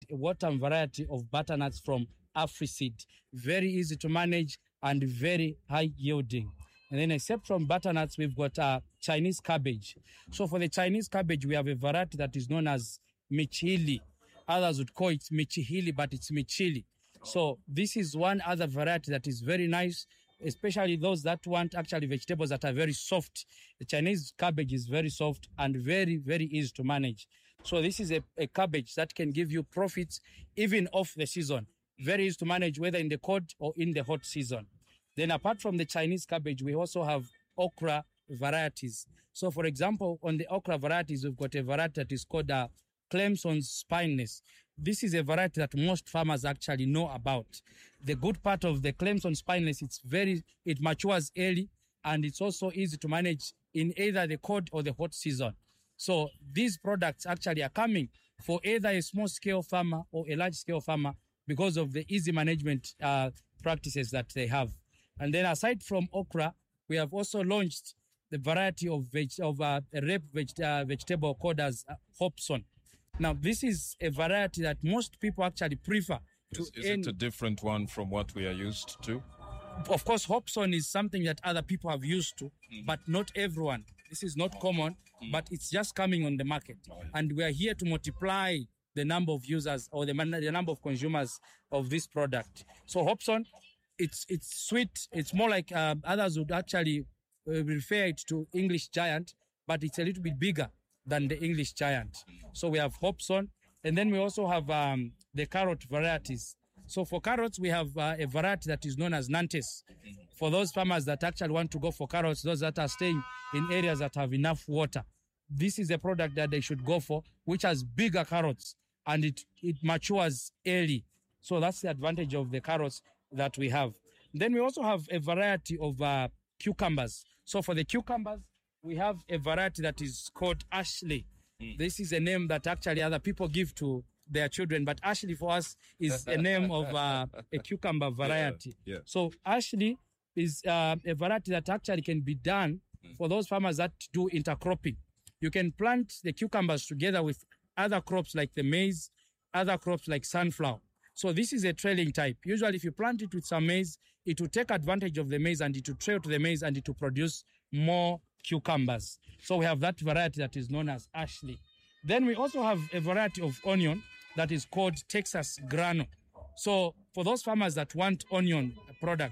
a water variety of butternuts from AfriSeed. Very easy to manage and very high yielding. And then except from butternuts, we've got Chinese cabbage. So for the Chinese cabbage, we have a variety that is known as Michili. Others would call it Michihili, but it's Michili. So this is one other variety that is very nice, especially those that want actually vegetables that are very soft. The Chinese cabbage is very soft and very, very easy to manage. So this is a cabbage that can give you profits even off the season. Very easy to manage whether in the cold or in the hot season. Then apart from the Chinese cabbage, we also have okra varieties. So for example, on the okra varieties, we've got a variety that is called Clemson's Spineless. This is a variety that most farmers actually know about. The good part of the Clemson Spineless, it matures early and it's also easy to manage in either the cold or the hot season. So these products actually are coming for either a small scale farmer or a large scale farmer because of the easy management practices that they have. And then aside from okra, we have also launched the variety of vegetable called as Hobson. Now, this is a variety that most people actually prefer. Is it a different one from what we are used to? Of course, Hobson is something that other people have used to, but not everyone. This is not common, but it's just coming on the market. And we are here to multiply the number of users or the number of consumers of this product. So Hobson, it's sweet. It's more like others would actually refer it to English giant, but it's a little bit bigger than the English giant. So we have Hobson, and then we also have the carrot varieties. So for carrots, we have a variety that is known as Nantes. For those farmers that actually want to go for carrots, those that are staying in areas that have enough water, this is a product that they should go for, which has bigger carrots, and it matures early. So that's the advantage of the carrots that we have. Then we also have a variety of cucumbers. So for the cucumbers, we have a variety that is called Ashley. This is a name that actually other people give to their children, but Ashley for us is a name of a cucumber variety. Yeah. So Ashley is a variety that actually can be done for those farmers that do intercropping. You can plant the cucumbers together with other crops like the maize, other crops like sunflower. So this is a trailing type. Usually if you plant it with some maize, it will take advantage of the maize and it will trail to the maize and it will produce more cucumbers. So we have that variety that is known as Ashley. Then we also have a variety of onion that is called Texas Grano. So for those farmers that want onion product,